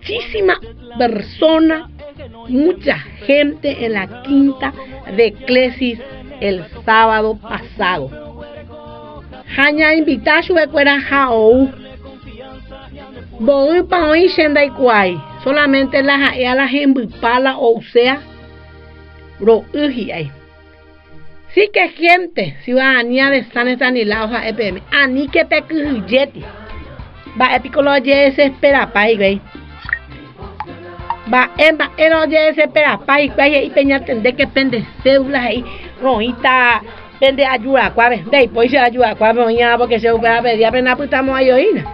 muchísimas personas, mucha gente en la quinta de Clesis el sábado pasado. Haña invita a fuera Jao. Voy para hoy Shendai solamente la gente pala o sea, ro uji. Sí que gente, ciudadanía de San Estanislao a EPM, ani que pecuyeti. Va epicolo se espera pai güey. Va ero se espera pai güey y peña tende que pende cédulas ahí, rojita, pende ayuda cuave. De pues se ayuda cuave ya porque se opera pedir pena putamos ahí oína.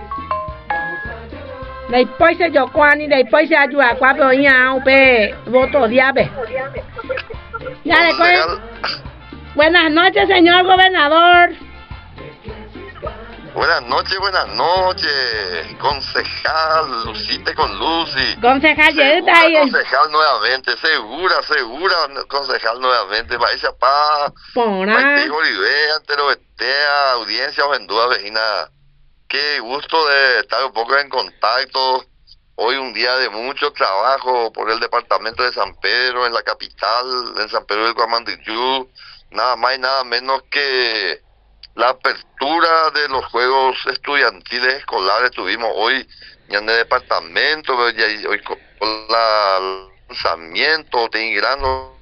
De pues se yo cuani, de pues se ayuda cuave ya upe voto diabe. Ya de pues. Buenas noches, señor gobernador. Buenas noches, concejal, Lucite con Lucy. Concejal, concejal nuevamente, segura, concejal nuevamente. Vaya pa, ante lo betea, audiencia o en duda, vecina. Qué gusto de estar un poco en contacto. Hoy un día de mucho trabajo por el departamento de San Pedro, en la capital, en San Pedro del Guamandillú. Nada más y nada menos que la apertura de los Juegos Estudiantiles Escolares tuvimos hoy en el departamento, hoy con el lanzamiento, de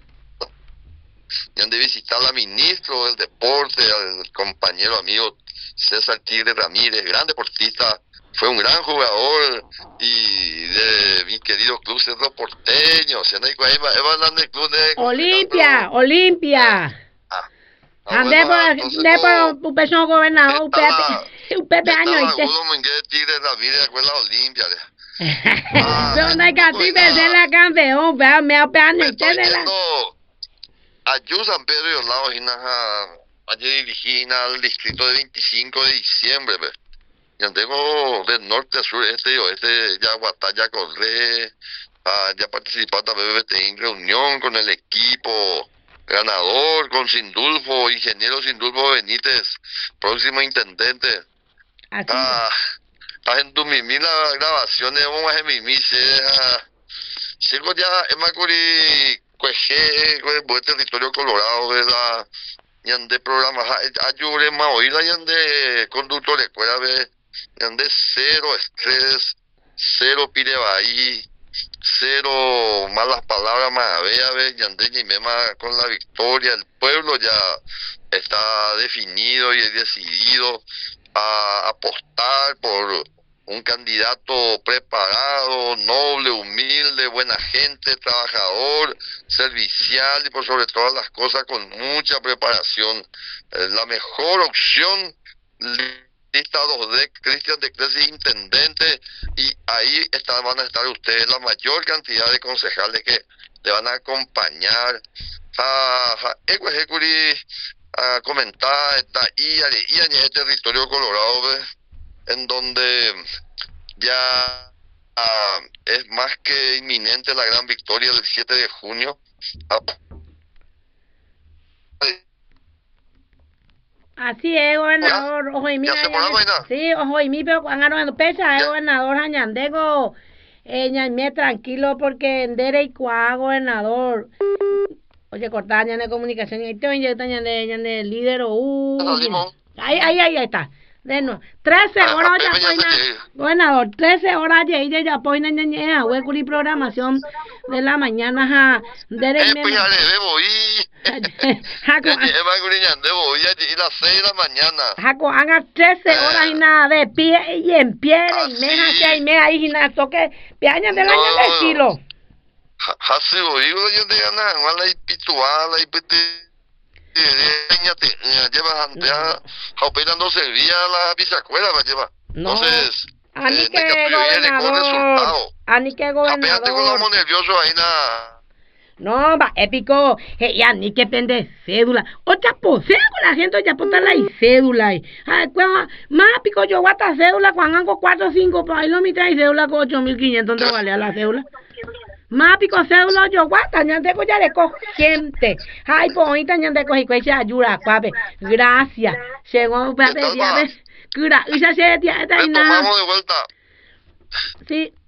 visitar al ministro del deporte, al compañero amigo César Tigre Ramírez, gran deportista, fue un gran jugador, y de mi querido club Cerro Porteño, Olimpia. Ande por un peso gobernador, Pepe año Tigre Ramírez con la Olimpia. Pero no hay que ser la campeón, pero me apeano y te de la. Ayú San Pedro y Olavo, ayer dirigí al distrito de 25 de diciembre, ya tengo de norte a sur, este y oeste, ya Guatalla, Corre, ya participé también en reunión con el equipo ganador, con Sindulfo, ingeniero Sindulfo Benítez, próximo intendente. En tu mimi la grabación de vamos a mimi sigo ya en Macuri cueje con el territorio colorado de la yande programa ayure ma oíla yande conductor de escuela ve yande cero estrés, cero pirebaí, cero malas palabras más ve yande ni mema con la victoria. El pueblo ya está definido y decidido a apostar por un candidato preparado, noble, humilde, buena gente, trabajador, servicial y por sobre todas las cosas con mucha preparación. La mejor opción, lista 2D, Cristian de Clesis, intendente, y ahí van a estar ustedes, la mayor cantidad de concejales que le van a acompañar. A comentar esta en este territorio colorado, en donde ya es más que inminente la gran victoria del 7 de junio. Así es, gobernador. Ojo y mi. Sí, ojo y mi, pero cuando pesa, gobernador Añandego, tranquilo porque en Dere y Cuá, gobernador. Oye, cortar ya de comunicación y te ya está ya de líder o ahí está. De nuevo, 13 horas ya poina, gobernador, 13 horas ya poina ya huecuri programación de la mañana de las 6 de la mañana. Jaco haga 13 horas y nada de pie y en pie y meja ahí y nada toque piaña de la de estilo. Hasi oído yo de ganar, wala ipituala ipete lleva ante operando servía la bisacuela va lleva. Entonces, ani que gobernador. Como nervioso ahí nada. No, va épico, ya ni que pende cédula. O chapo, cédula, gente ya puta la cédula. Más pico yo guata cédula cuando hago 4 o 5 para ahí lo me trae cédula con 8.500 ¿dónde vale a la cédula? Más pico cédula yo guata, ya tengo ya de gente. Ay, pues ahorita ya tengo y cuecha ayuda, papi. Gracias. Llegó papi, ya ves. Cura, y se hace ya está nada. Tomamos de vuelta. Sí.